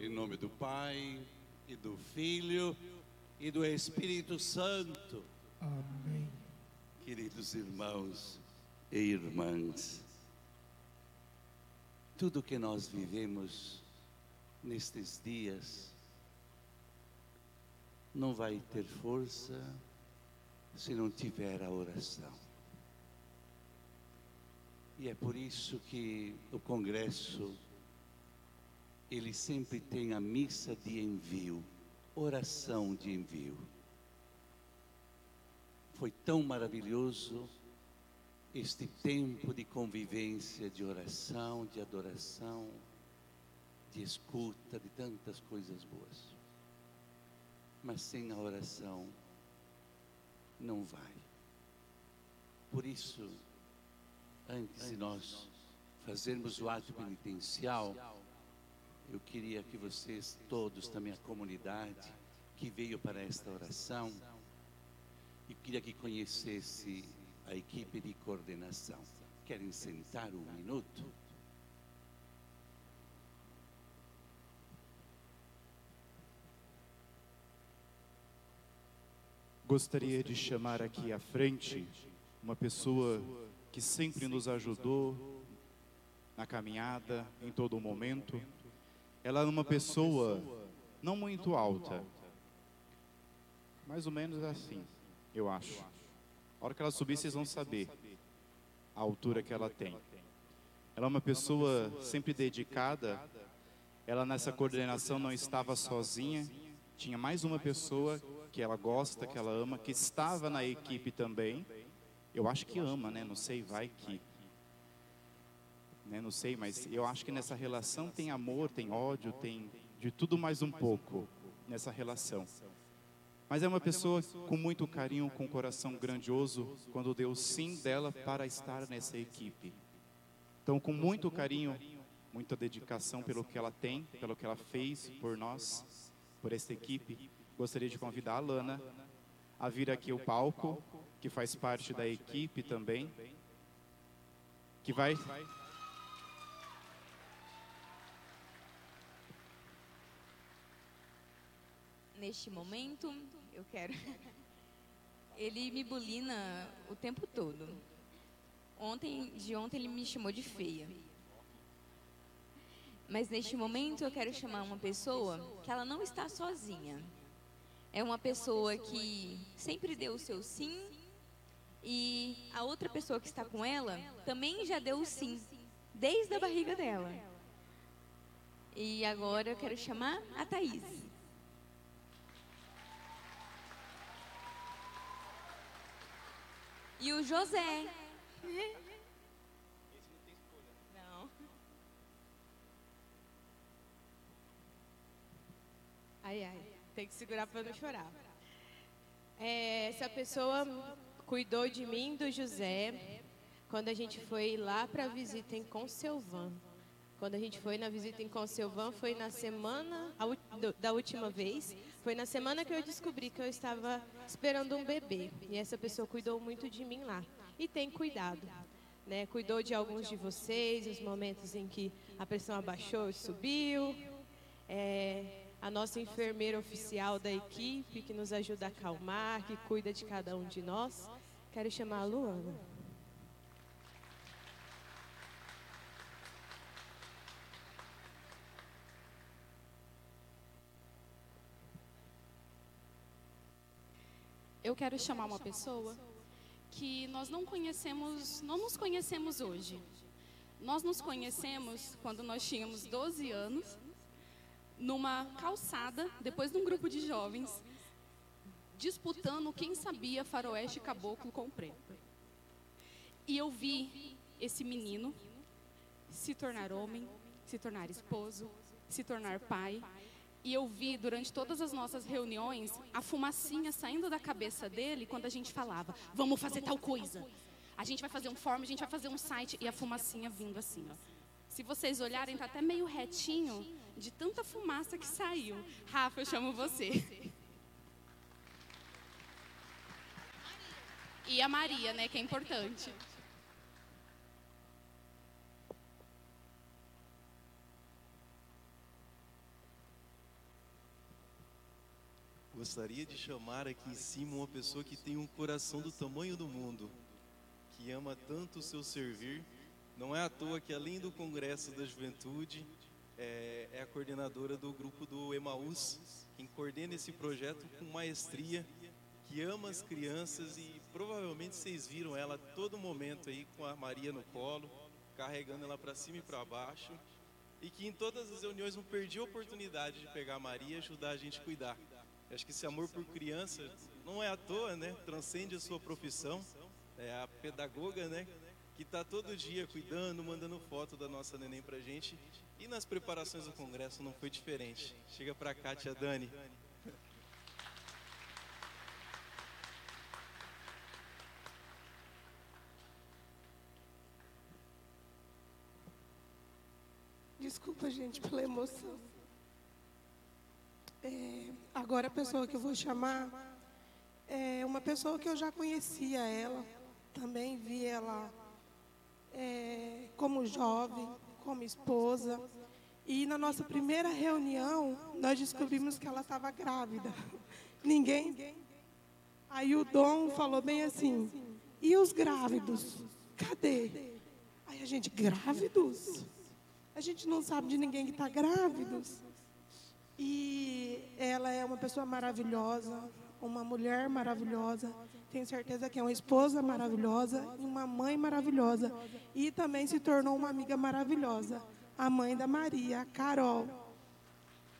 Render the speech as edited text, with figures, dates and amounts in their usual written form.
Em nome do Pai, e do Filho, e do Espírito Santo. Amém. Queridos irmãos e irmãs, tudo que nós vivemos nestes dias não vai ter força se não tiver a oração. E é por isso que o Congresso, ele sempre tem a missa de envio, oração de envio. Foi tão maravilhoso este tempo de convivência, de oração, de adoração, de escuta, de tantas coisas boas. Mas sem a oração, não vai. Por isso, antes de nós fazermos o ato penitencial, eu queria que vocês todos, também a comunidade que veio para esta oração, eu queria que conhecesse a equipe de coordenação. Querem sentar um minuto? Gostaria de chamar aqui à frente uma pessoa que sempre nos ajudou na caminhada, em todo momento. Ela é uma pessoa não muito alta, mais ou menos assim, eu acho. A hora que ela subir, vocês vão saber a altura que ela tem. Ela é uma pessoa sempre dedicada. Ela nessa coordenação não estava sozinha, tinha mais uma pessoa que ela gosta, que ela ama, que estava na equipe também. Eu acho que ama, né? Não sei, vai que... Não sei, mas eu acho que nessa relação tem amor, tem ódio, tem de tudo mais um pouco nessa relação. Mas é uma pessoa com muito carinho, com um coração grandioso, quando deu o sim dela para estar nessa equipe. Então, com muito carinho, muita dedicação pelo que ela tem, pelo que ela fez por nós, por esta equipe, gostaria de convidar a Lana a vir aqui ao palco, que faz parte da equipe também, que vai... Neste momento, eu quero... Ele me bulina o tempo todo. De ontem ele me chamou de feia. Mas neste momento eu quero chamar uma pessoa que ela não está sozinha. É uma pessoa que sempre deu o seu sim, e a outra pessoa que está com ela também já deu o sim, desde a barriga dela. E agora eu quero chamar a Thaís. E o José. Não. Ai, ai, tem que segurar para não chorar. Essa pessoa cuidou de mim e do José quando a gente foi lá para a visita em Conselvan. Quando a gente foi na visita em Conselvan, foi na semana da última vez. Foi na semana que eu descobri que eu estava esperando um bebê. E essa pessoa cuidou muito de mim lá. E tem cuidado, né? Cuidou de alguns de vocês, os momentos em que a pressão abaixou e subiu. A nossa enfermeira oficial da equipe, que nos ajuda a acalmar, que cuida de cada um de nós. Quero chamar a Luana. Eu quero chamar uma pessoa que nós não nos conhecemos hoje. Nós nos conhecemos quando nós tínhamos 12 anos, numa calçada, depois de um grupo de jovens, disputando quem sabia faroeste caboclo com preto. E eu vi esse menino se tornar homem, se tornar esposo, se tornar pai. E eu vi durante todas as nossas reuniões a fumacinha saindo da cabeça dele quando a gente falava, vamos fazer tal coisa. A gente vai fazer um form, a gente vai fazer um site, e a fumacinha vindo assim, ó. Se vocês olharem, tá até meio retinho de tanta fumaça que saiu. Rafa, eu chamo você. E a Maria, né, que é importante. Gostaria de chamar aqui em cima uma pessoa que tem um coração do tamanho do mundo, que ama tanto o seu servir. Não é à toa que, além do Congresso da Juventude, é a coordenadora do grupo do Emaús, quem coordena esse projeto com maestria, que ama as crianças, e provavelmente vocês viram ela a todo momento aí com a Maria no colo, carregando ela para cima e para baixo, e que em todas as reuniões não perdia a oportunidade de pegar a Maria e ajudar a gente a cuidar. Eu acho que esse amor por criança não é à toa, né? Transcende a sua profissão. É a pedagoga, né? Que está todo dia cuidando, mandando foto da nossa neném pra gente. E nas preparações do congresso não foi diferente. Chega pra cá, tia Dani. Desculpa, gente, pela emoção. Agora a pessoa que eu vou chamar é uma pessoa que eu já conhecia ela. Também vi ela como jovem, como esposa. E na nossa primeira reunião, nós descobrimos que ela estava grávida. Ninguém... Aí o Dom falou bem assim, e os grávidos? Cadê? Aí a gente, grávidos? A gente não sabe de ninguém que está grávidos. E ela é uma pessoa maravilhosa, uma mulher maravilhosa. Tenho certeza que é uma esposa maravilhosa e uma mãe maravilhosa. E também se tornou uma amiga maravilhosa. A mãe da Maria, a Carol.